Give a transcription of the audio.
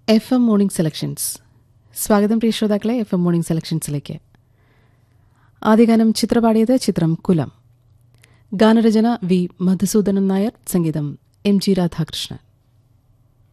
F M morning selections. സ്വാഗതം പ്രിയ ശ്രോതാക്കളെ F M morning സെലക്ഷൻസിലേക്ക്. ആദ്യഗാനം ചിത്രപാടിയത് ചിത്രം കുലം. ഗാനരചന വി മധുസൂദനൻ നായർ, സംഗീതം എം ജി രാധാകൃഷ്ണൻ.